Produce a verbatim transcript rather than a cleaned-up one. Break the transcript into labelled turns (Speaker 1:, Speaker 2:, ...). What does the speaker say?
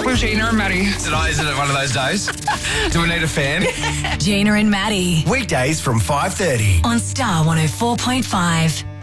Speaker 1: with Gina and Maddie.
Speaker 2: Tonight, isn't it one of those days? Do we need a fan?
Speaker 3: Gina and Maddie
Speaker 4: Weekdays from five thirty.
Speaker 3: on Star one oh four point five.